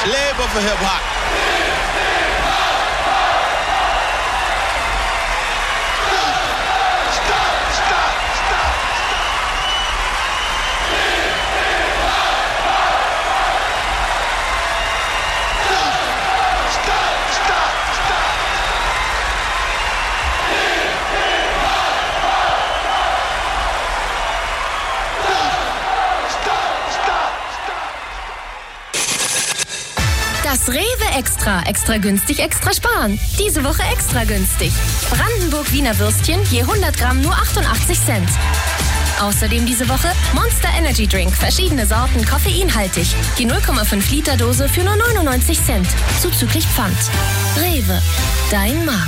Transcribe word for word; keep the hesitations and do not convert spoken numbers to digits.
Leben für Hip-Hop. Das Rewe Extra. Extra günstig, extra sparen. Diese Woche extra günstig. Brandenburg Wiener Würstchen je hundert Gramm nur achtundachtzig Cent. Außerdem diese Woche Monster Energy Drink. Verschiedene Sorten, koffeinhaltig. Die null Komma fünf Liter Dose für nur neunundneunzig Cent. Zuzüglich Pfand. Rewe. Dein Markt.